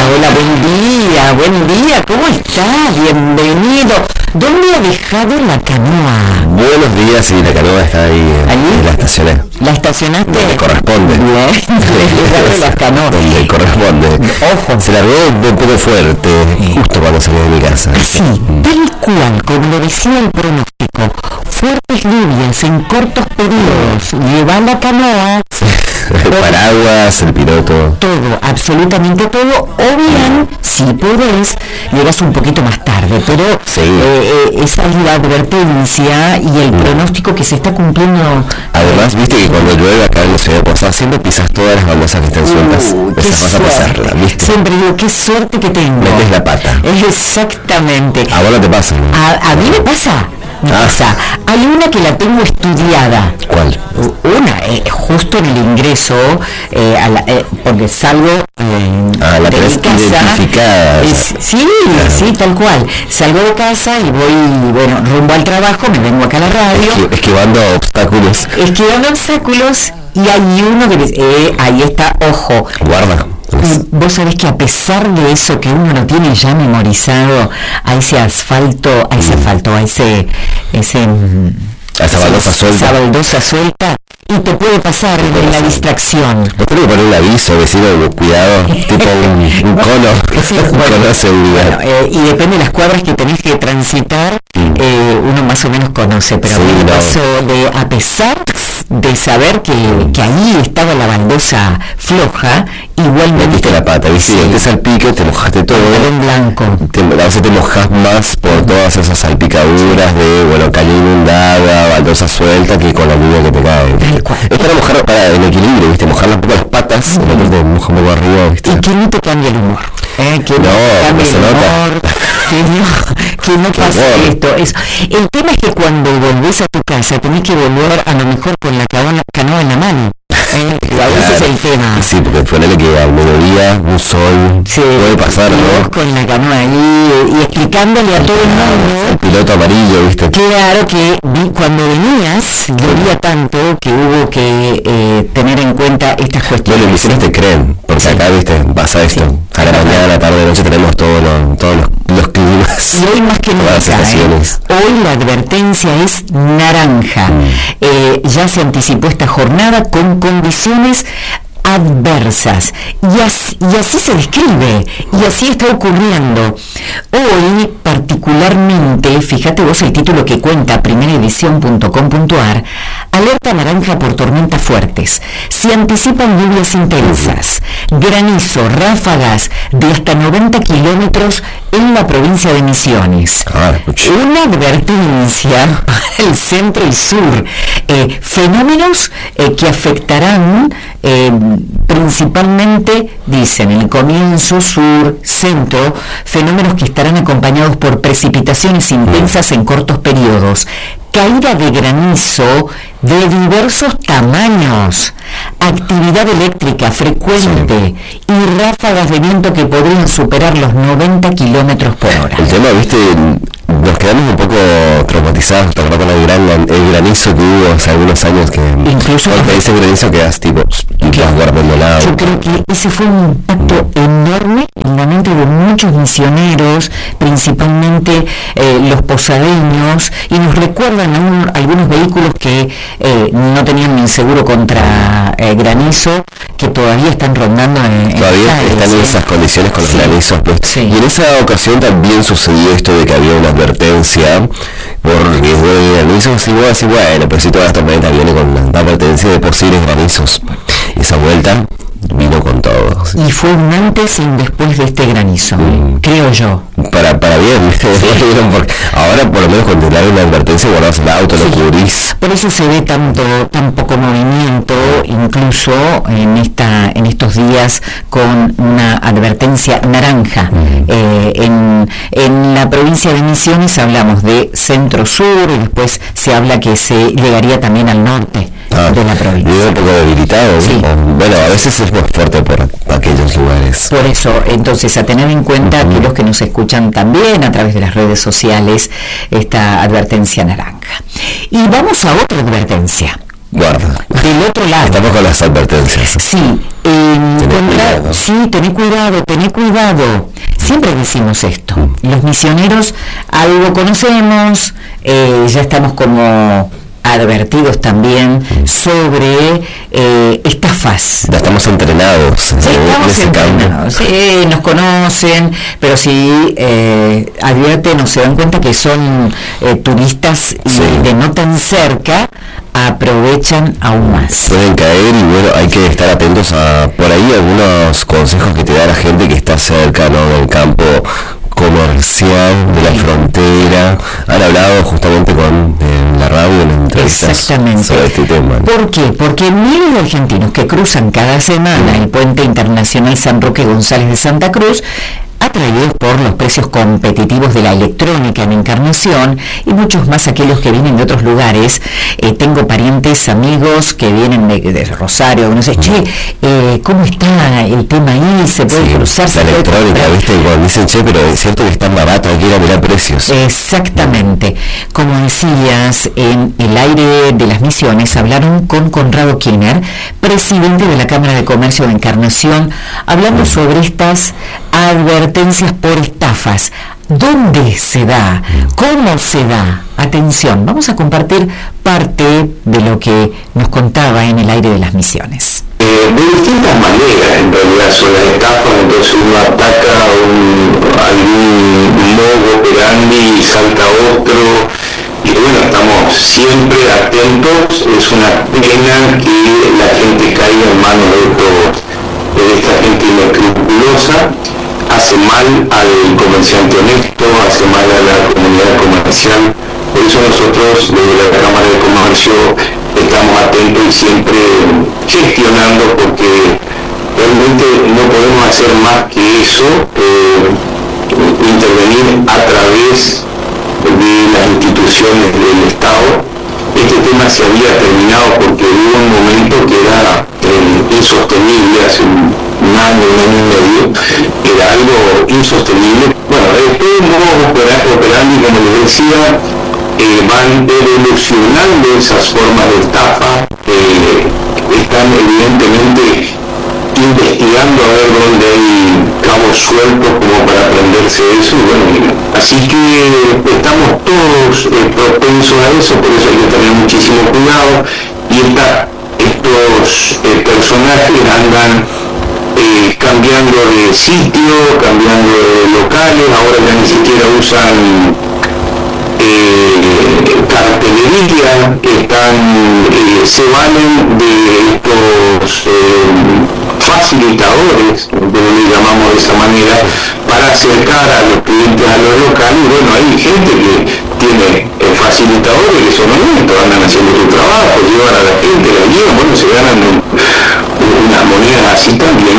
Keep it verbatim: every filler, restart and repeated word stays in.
Hola, hola, buen día, buen día, ¿cómo está? Bienvenido. ¿Dónde ha dejado la canoa? Buenos días, y la canoa está ahí, ¿Allí? Y la estacioné. ¿La estacionaste? Donde corresponde. Bien, la canoa. Donde corresponde. Ojo. Se largó un poco fuerte, sí. Justo cuando salí de mi casa. Así, mm. tal cual, como lo decía el pronóstico, fuertes lluvias en cortos periodos, lleva la canoa... El paraguas, el piloto. Todo, absolutamente todo. O bien, si podés, llegas un poquito más tarde, pero sí. eh, eh, esa es la advertencia y el pronóstico que se está cumpliendo. Además, viste que cuando llueve acá en la ciudad de Posada, siempre pisas todas las baldosas que están sueltas. Uh, Esas vas a pisarla, ¿viste? Siempre digo, qué suerte que tengo. Metes la pata. Exactamente. ¿A vos no te pasa? ¿No? A, a mí me pasa. Me ah. pasa. Hay una que la tengo estudiada. ¿Cuál? Una, eh, justo en el ingreso, eh, a la, eh, porque salgo eh, ah, la de mi casa. Identificada. Es, sí, claro. Sí, tal cual. Salgo de casa y voy, bueno, rumbo al trabajo, me vengo acá a la radio. Esqui- esquivando obstáculos. Esquivando obstáculos y hay uno que dice, eh, ahí está, ojo. Guarda. Y vos sabés que a pesar de eso que uno lo tiene ya memorizado, a ese asfalto, a ese asfalto, a ese, ese a esa baldosa suelta, esa baldosa suelta, y te puede pasar en la distracción. Vos tenés que poner un aviso, vecino, cuidado, tipo un, un cono, sí, un bueno, cono de seguridad. Bueno, eh, y depende de las cuadras que tenés que transitar, mm. eh, uno más o menos conoce, pero sí, a mí me no. pasó de, a pesar de saber que, que ahí estaba la baldosa floja, igualmente metiste la pata, ¿viste? Sí. Te salpique, te mojaste todo. En blanco. Te, a veces te mojas más por todas esas salpicaduras de, bueno, calle inundada, baldosa suelta, que con la lluvia que te cae. Es para mojar, para el equilibrio, ¿viste? Mojar un poco las patas, uh-huh. y te moja un poco arriba, ¿viste? Y que no te cambie el humor. Eh, que no, no cambie se el nota. humor, que no, que no pase horror. esto. Eso. El tema es que cuando volvés a tu casa tenés que volver a lo mejor con la canoa, canoa en la mano. Eh, claro. Ese es el tema. Sí, porque ponele que al mediodía, un sol, sí, puede pasar, y ¿no? vos con la canoa ahí y explicándole a todo el mundo. El piloto amarillo, ¿viste? Claro que vi, cuando venías, llovía tanto que hubo que eh, tener en cuenta estas cuestiones. Bueno, los vecinos te creen, porque sí. acá, ¿viste? Pasa esto. Sí. A la mañana, a la tarde, a la noche tenemos todos los, todos los, los climas. Y hoy más que nunca, eh, hoy la advertencia es naranja. Mm. Eh, ya se anticipó esta jornada con condiciones adversas y así, y así se describe y así está ocurriendo hoy particularmente. Fíjate vos el título que cuenta primera edición punto com punto a r: alerta naranja por tormentas fuertes, se anticipan lluvias intensas, granizo, ráfagas de hasta noventa kilómetros en la provincia de Misiones. Ah, una advertencia para el centro y sur, eh, fenómenos eh, que afectarán eh, principalmente, dicen, el comienzo, sur, centro, fenómenos que estarán acompañados por precipitaciones intensas en cortos periodos, caída de granizo de diversos tamaños, actividad eléctrica frecuente sí. y ráfagas de viento que podrían superar los noventa kilómetros por hora. El tema, viste, nos quedamos un poco traumatizados con el, gran, el granizo que hubo hace algunos años, que incluso porque ese granizo quedas tipo y quedas guardando el agua. Yo creo que ese fue un impacto enorme en la mente de muchos misioneros, principalmente eh, los posadeños, y nos recuerdan a un, algunos vehículos que eh, no tenían ni seguro contra eh, granizo, que todavía están rondando en todavía en están ¿sí? en esas condiciones con los sí. granizos, pues. Sí. Y en esa ocasión también sucedió esto de que había una advertencia por riesgo de granizos, y vos decís, bueno, pero si toda esta tormenta viene con la advertencia de posibles granizos. Y esa vuelta vino con todo. ¿Sí? Y fue un antes y un después de este granizo, mm. creo yo. Para para bien, sí. Porque ahora por lo menos cuando te dan una advertencia guardas el auto, sí. lo cubrís. Por eso se ve tanto, tan poco movimiento, incluso en esta en estos días con una advertencia naranja. Mm. Eh, en, en la provincia de Misiones hablamos de centro-sur, y después se habla que se llegaría también al norte ah, de la provincia. Viene un poco debilitado, sí. o, bueno, a veces es más fuerte por aquellos lugares. Por eso, entonces, a tener en cuenta uh-huh. que los que nos escuchan también a través de las redes sociales, esta advertencia naranja. Y vamos a otra advertencia. guarda. Del otro lado. Estamos con las advertencias. Sí, eh, Tené contra, cuidado. sí, tené cuidado, tené cuidado. Siempre decimos esto. Los misioneros algo conocemos, eh, ya estamos como advertidos también sobre eh, estafas. Ya estamos entrenados. Sí, en estamos ese campo. entrenados, sí, nos conocen, pero si eh, advierten o se dan cuenta que son eh, turistas y Sí. de no tan cerca, aprovechan aún más. Pueden caer y bueno, hay que estar atentos a por ahí algunos consejos que te da la gente que está cerca, ¿no?, del campo comercial, de la frontera. Han hablado justamente con eh, la radio en entrevistas Exactamente. sobre este tema. ¿Por qué? Porque miles de argentinos que cruzan cada semana el puente internacional San Roque González de Santa Cruz, atraídos por los precios competitivos de la electrónica en Encarnación, y muchos más aquellos que vienen de otros lugares. Eh, tengo parientes, amigos que vienen de, de Rosario, no sé, che, eh, ¿cómo está el tema ahí? ¿Se puede Sí, cruzar? ¿Se la puede electrónica, comprar? viste, cuando dicen, che, pero es cierto que están baratos, hay que ir a mirar precios. Exactamente. Como decías, en el aire de las Misiones hablaron con Conrado Kiner, presidente de la Cámara de Comercio de Encarnación, hablando sobre estas advertencias por estafas. ¿Dónde se da? ¿Cómo se da? Atención, vamos a compartir parte de lo que nos contaba en el aire de las Misiones. Eh, de distintas maneras en realidad son las estafas. Entonces uno ataca un, algún modo operandi y salta otro, y bueno, estamos siempre atentos. Es una pena que la gente caiga en manos de, estos, de esta gente inescrupulosa. Hace mal al comerciante honesto, hace mal a la comunidad comercial. Por eso nosotros desde la Cámara de Comercio estamos atentos y siempre gestionando, porque realmente no podemos hacer más que eso, eh, intervenir a través de las instituciones del Estado. Este tema se había terminado porque hubo un momento que era eh, insostenible, hace un, un año, un año y medio, era algo insostenible. Bueno, estos modos operandi, como les decía, eh, van evolucionando esas formas de estafa, eh, están evidentemente investigando a ver dónde hay cabos sueltos como para aprenderse eso. Y bueno, así que estamos todos eh, propensos a eso, por eso hay que tener muchísimo cuidado. Y esta, estos eh, personajes andan eh, cambiando de sitio, cambiando de locales, ahora ya ni siquiera usan eh, cartelería, están, eh, se valen de estos eh, facilitadores, como le llamamos de esa manera, para acercar a los clientes a los locales. Y bueno, hay gente que tiene eh, facilitadores que son honestos, andan haciendo su trabajo, llevan a la gente, la